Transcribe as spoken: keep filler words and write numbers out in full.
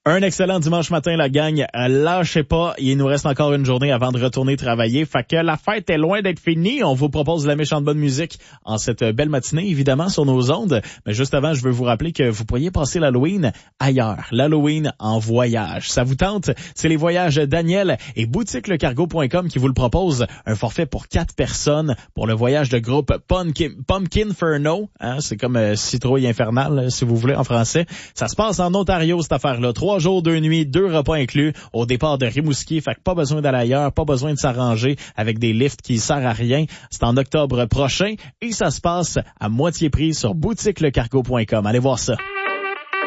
Un excellent dimanche matin, la gang. Lâchez pas, il nous reste encore une journée avant de retourner travailler. Fait que la fête est loin d'être finie. On vous propose de la méchante bonne musique en cette belle matinée, évidemment, sur nos ondes. Mais juste avant, je veux vous rappeler que vous pourriez passer l'Halloween ailleurs. L'Halloween en voyage. Ça vous tente? C'est les voyages Daniel et boutique le cargo point com qui vous le propose. Un forfait pour quatre personnes pour le voyage de groupe Pumpkin, Pumpkinferno. Hein, c'est comme euh, citrouille infernale, si vous voulez, en français. Ça se passe en Ontario, cette affaire-là. Trois jours, deux nuits, deux repas inclus au départ de Rimouski. Fait que pas besoin d'aller ailleurs, pas besoin de s'arranger avec des lifts qui servent à rien. C'est en octobre prochain et ça se passe à moitié prix sur boutique le cargo point com. Allez voir ça.